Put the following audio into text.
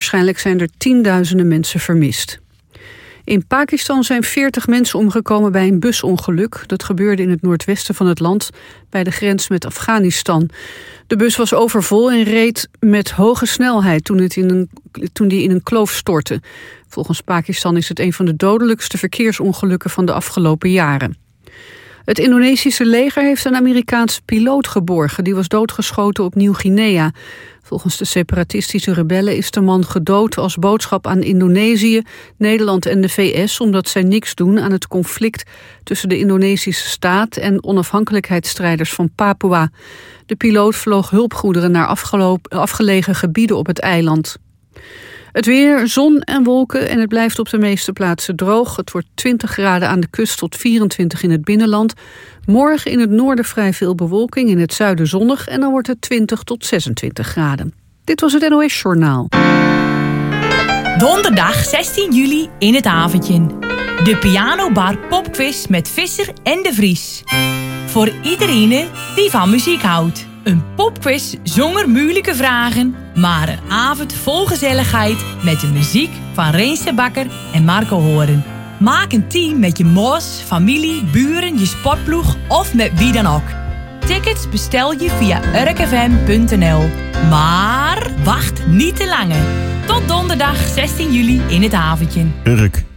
Waarschijnlijk zijn er tienduizenden mensen vermist. In Pakistan zijn 40 mensen omgekomen bij een busongeluk. Dat gebeurde in het noordwesten van het land, bij de grens met Afghanistan. De bus was overvol en reed met hoge snelheid toen die in een kloof stortte. Volgens Pakistan is het een van de dodelijkste verkeersongelukken van de afgelopen jaren. Het Indonesische leger heeft een Amerikaanse piloot geborgen. Die was doodgeschoten op Nieuw-Guinea. Volgens de separatistische rebellen is de man gedood als boodschap aan Indonesië, Nederland en de VS, omdat zij niks doen aan het conflict tussen de Indonesische staat en onafhankelijkheidsstrijders van Papua. De piloot vloog hulpgoederen naar afgelegen gebieden op het eiland. Het weer, zon en wolken en het blijft op de meeste plaatsen droog. Het wordt 20 graden aan de kust tot 24 in het binnenland. Morgen in het noorden vrij veel bewolking, in het zuiden zonnig en dan wordt het 20 tot 26 graden. Dit was het NOS Journaal. Donderdag 16 juli in het avondje. De pianobar popquiz met Visser en de Vries. Voor iedereen die van muziek houdt. Een popquiz zonder moeilijke vragen, maar een avond vol gezelligheid met de muziek van Reense Bakker en Marco Horen. Maak een team met je moes, familie, buren, je sportploeg of met wie dan ook. Tickets bestel je via urkfm.nl. Maar wacht niet te lang. Tot donderdag 16 juli in het avondje. Urk.